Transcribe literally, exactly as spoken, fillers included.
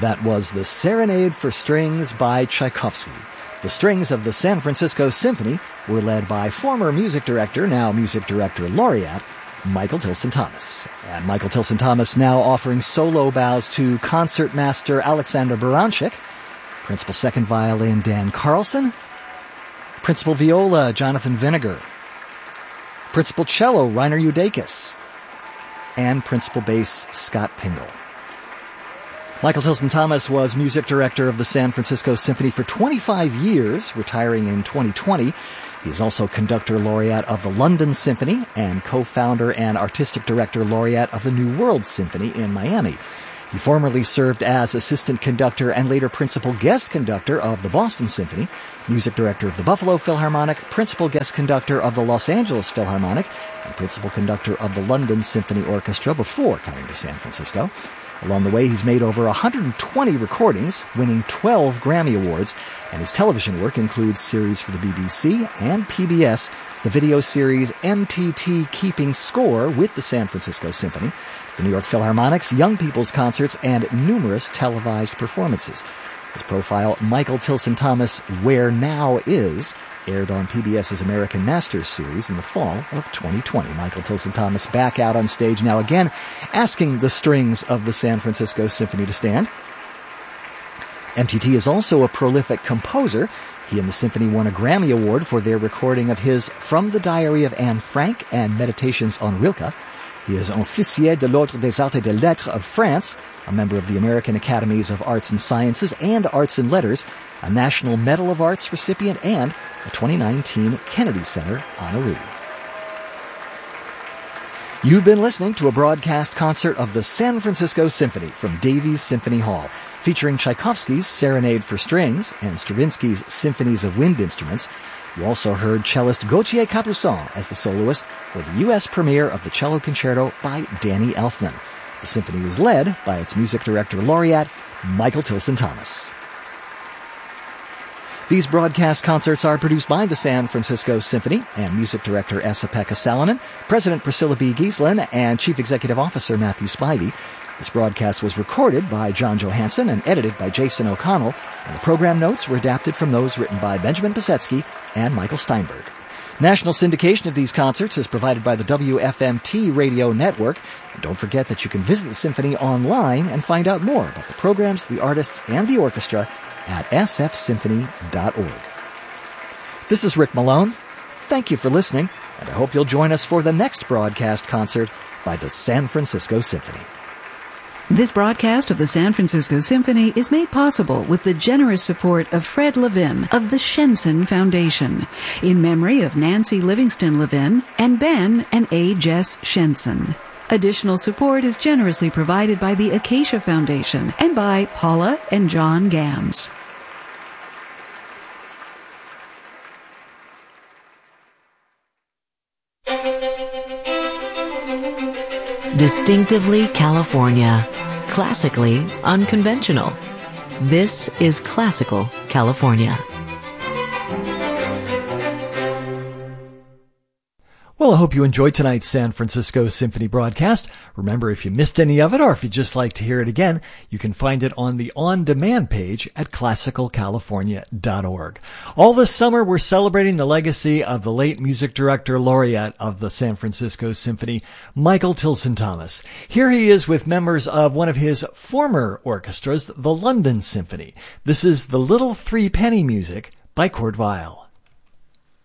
That was the Serenade for Strings by Tchaikovsky. The strings of the San Francisco Symphony were led by former music director, now music director laureate, Michael Tilson Thomas. And Michael Tilson Thomas now offering solo bows to concertmaster Alexander Baranchik, principal second violin Dan Carlson, principal viola Jonathan Vinegar, principal cello Reiner Eudakis, and principal bass Scott Pingle. Michael Tilson Thomas was music director of the San Francisco Symphony for twenty-five years, retiring in twenty twenty. He is also conductor laureate of the London Symphony and co-founder and artistic director laureate of the New World Symphony in Miami. He formerly served as assistant conductor and later principal guest conductor of the Boston Symphony, music director of the Buffalo Philharmonic, principal guest conductor of the Los Angeles Philharmonic, and principal conductor of the London Symphony Orchestra before coming to San Francisco. Along the way, he's made over one hundred twenty recordings, winning twelve Grammy Awards, and his television work includes series for the B B C and P B S, the video series M T T Keeping Score with the San Francisco Symphony, the New York Philharmonic's Young People's Concerts, and numerous televised performances. His profile, Michael Tilson Thomas, Where Now Is, aired on PBS's American Masters series in the fall of twenty twenty. Michael Tilson Thomas back out on stage now again, asking the strings of the San Francisco Symphony to stand. M T T is also a prolific composer. He and the symphony won a Grammy Award for their recording of his From the Diary of Anne Frank and Meditations on Rilke. He is Officier de l'Ordre des Arts et des Lettres of France, a member of the American Academies of Arts and Sciences and Arts and Letters, a National Medal of Arts recipient, and a twenty nineteen Kennedy Center honoree. You've been listening to a broadcast concert of the San Francisco Symphony from Davies Symphony Hall, featuring Tchaikovsky's Serenade for Strings and Stravinsky's Symphonies of Wind Instruments. You also heard cellist Gauthier Capuçon as the soloist for the U S premiere of the Cello Concerto by Danny Elfman. The symphony was led by its music director laureate, Michael Tilson Thomas. These broadcast concerts are produced by the San Francisco Symphony and music director Esa-Pekka Salonen, President Priscilla B. Giesland, and Chief Executive Officer Matthew Spivey. This broadcast was recorded by John Johansson and edited by Jason O'Connell, and the program notes were adapted from those written by Benjamin Pisetsky and Michael Steinberg. National syndication of these concerts is provided by the W F M T radio network. And don't forget that you can visit the Symphony online and find out more about the programs, the artists, and the orchestra at s f symphony dot org. This is Rick Malone. Thank you for listening, and I hope you'll join us for the next broadcast concert by the San Francisco Symphony. This broadcast of the San Francisco Symphony is made possible with the generous support of Fred Levin of the Shenson Foundation, in memory of Nancy Livingston Levin and Ben and A. Jess Shenson. Additional support is generously provided by the Acacia Foundation and by Paula and John Gams. Distinctively California. Classically unconventional. This is Classical California. Well, I hope you enjoyed tonight's San Francisco Symphony broadcast. Remember, if you missed any of it or if you'd just like to hear it again, you can find it on the on-demand page at classical california dot org. All this summer, we're celebrating the legacy of the late music director laureate of the San Francisco Symphony, Michael Tilson Thomas. Here he is with members of one of his former orchestras, the London Symphony. This is the Little Three Penny Music by Kurt Weill.